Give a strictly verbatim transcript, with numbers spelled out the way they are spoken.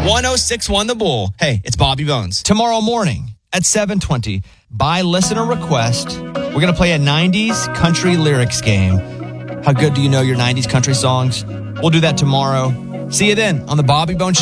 one oh six point one The Bull. Hey, it's Bobby Bones. Tomorrow morning at seven twenty, by listener request, we're going to play a nineties country lyrics game. How good do you know your nineties country songs? We'll do that tomorrow. See you then on the Bobby Bones Show.